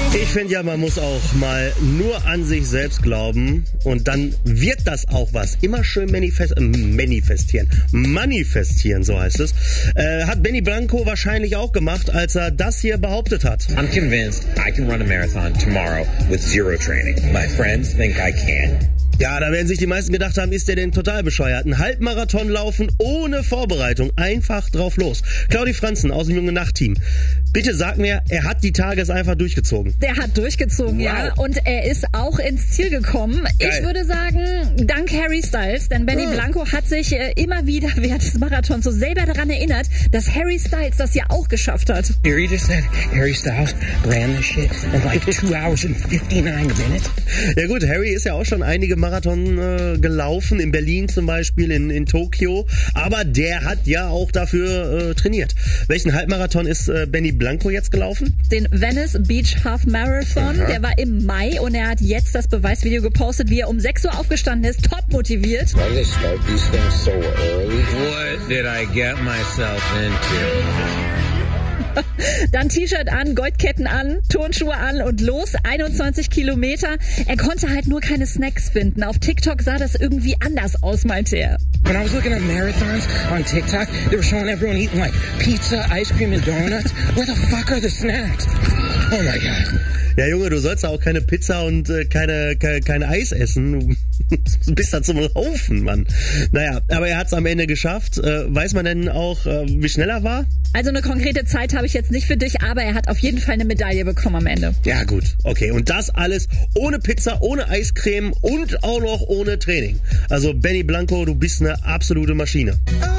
Ich finde ja, man muss auch mal nur an sich selbst glauben und dann wird das auch was. Immer schön manifestieren, so heißt es. Hat Benny Blanco wahrscheinlich auch gemacht, als er das hier behauptet hat. I'm convinced I can run a marathon tomorrow with zero training. My friends think I can. Ja, da werden sich die meisten gedacht haben, ist der denn total bescheuert? Ein Halbmarathon laufen ohne Vorbereitung, einfach drauf los. Claudi Franzen aus dem Junge Nacht-Team. Bitte sag mir, er hat die Tage einfach durchgezogen. Der hat durchgezogen, wow. Ja. Und er ist auch ins Ziel gekommen. Geil. Ich würde sagen, dank Harry Styles, denn Benny Blanco hat sich immer wieder während des Marathons so selber daran erinnert, dass Harry Styles das ja auch geschafft hat. Harry just said, Harry Styles ran this shit in like 2 hours and 59 minutes. Ja gut, Harry ist ja auch schon einige Marathon gelaufen, in Berlin zum Beispiel, in Tokio, aber der hat ja auch dafür trainiert. Welchen Halbmarathon ist Benny Blanco jetzt gelaufen? Den Venice Beach Half Marathon, der war im Mai und er hat jetzt das Beweisvideo gepostet, wie er um 6 Uhr aufgestanden ist, top motiviert. Why do they start these things so early? What did I get myself into? Dann T-Shirt an, Goldketten an, Turnschuhe an und los, 21 Kilometer. Er konnte halt nur keine Snacks finden. Auf TikTok sah das irgendwie anders aus, meinte er. When I was looking at marathons on TikTok, they were showing everyone eating like pizza, ice cream and donuts. Where the fuck are the snacks? Oh my God. Ja, Junge, du sollst auch keine Pizza und kein Eis essen. Du bist da zum Laufen, Mann. Naja, aber er hat es am Ende geschafft. Weiß man denn auch, wie schnell er war? Also eine konkrete Zeit habe ich jetzt nicht für dich, aber er hat auf jeden Fall eine Medaille bekommen am Ende. Ja gut, okay. Und das alles ohne Pizza, ohne Eiscreme und auch noch ohne Training. Also Benny Blanco, du bist eine absolute Maschine.